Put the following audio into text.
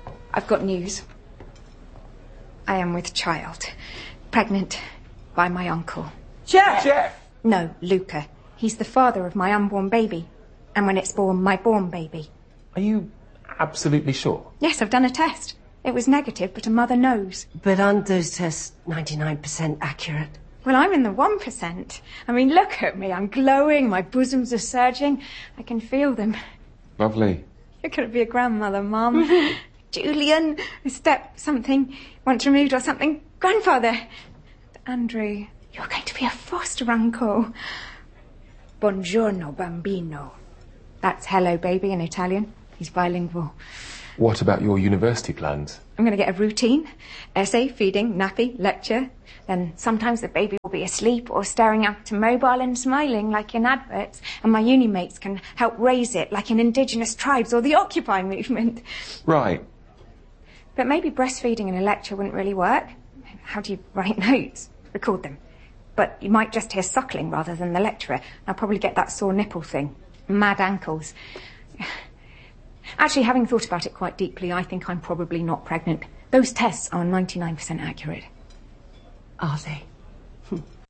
I've got news. I am with child. Pregnant by my uncle. Jeff! Jeff! No, Luca. He's the father of my unborn baby. And when it's born, my born baby. Are you absolutely sure? Yes, I've done a test. It was negative, but a mother knows. But aren't those tests 99% accurate? Well, I'm in the 1%. I mean, look at me. I'm glowing. My bosoms are surging. I can feel them. Lovely. You're going to be a grandmother, Mum. Julian, step something, once removed or something. Grandfather. Andrew, you're going to be a foster uncle. Buongiorno, bambino. That's hello, baby, in Italian. He's bilingual. What about your university plans? I'm going to get a routine. Essay, feeding, nappy, lecture. Then sometimes the baby will be asleep or staring at a mobile and smiling like in adverts. And my uni mates can help raise it like in indigenous tribes or the Occupy movement. Right. But maybe breastfeeding in a lecture wouldn't really work. How do you write notes? Record them. But you might just hear suckling rather than the lecturer. I'll probably get that sore nipple thing. Mad ankles. Actually, having thought about it quite deeply, I think I'm probably not pregnant. Those tests are 99% accurate. Are they?